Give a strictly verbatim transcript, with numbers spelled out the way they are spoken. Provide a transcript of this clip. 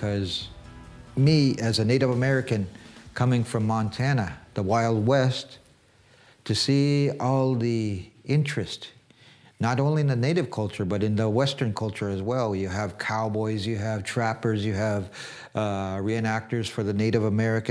because me, as a Native American coming from Montana, the Wild West, to see all the interest, not only in the Native culture, but in the Western culture as well. You have cowboys, you have trappers, you have uh, reenactors for the Native American